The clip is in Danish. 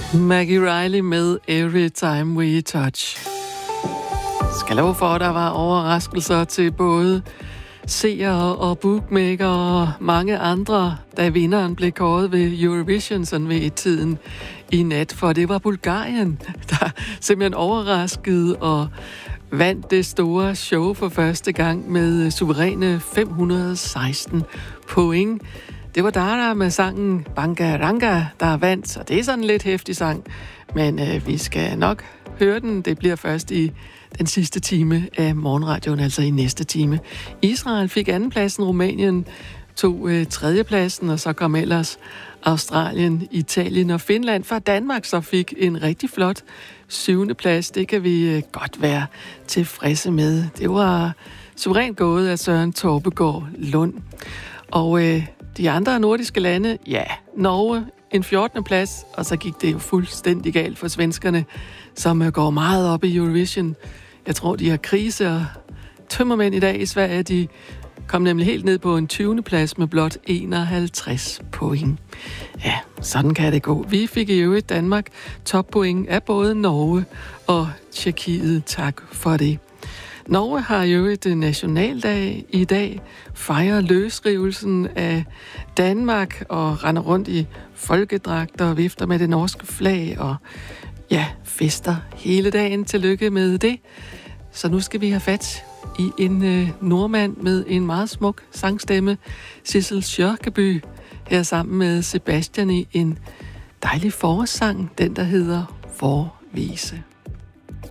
Maggie Reilly med Every Time We Touch. Skal love for, at der var overraskelser til både seere og bookmaker og mange andre, da vinderen blev kåret ved Eurovision sådan ved tiden i nat, for det var Bulgarien, der simpelthen overraskede og vandt det store show for første gang med suveræne 516 point. Det var Dara med sangen Bangaranga, der vandt, så det er sådan en lidt heftig sang, men vi skal nok høre den. Det bliver først i den sidste time af morgenradioen, altså i næste time. Israel fik andenpladsen, Rumænien tog tredjepladsen, og så kom ellers Australien, Italien og Finland. For Danmark så fik en rigtig flot 7. plads. Det kan vi godt være tilfredse med. Det var suverænt gået af Søren Torpegaard Lund. Og de andre nordiske lande, ja, Norge en 14. plads, og så gik det jo fuldstændig galt for svenskerne, som går meget op i Eurovision. Jeg tror, de har krise, og tømmermænd i dag i Sverige, de kom nemlig helt ned på en 20. plads med blot 51 point. Ja, sådan kan det gå. Vi fik i øvrigt Danmark toppoint af både Norge og Tjekkiet. Tak for det. Norge har jo et nationaldag i dag, fejrer løsrivelsen af Danmark og render rundt i folkedragter og vifter med det norske flag og ja, fester hele dagen. Tillykke med det. Så nu skal vi have fat i en nordmand med en meget smuk sangstemme, Sissel Kyrkjebø, her sammen med Sebastian i en dejlig forårssang, den der hedder Forvise.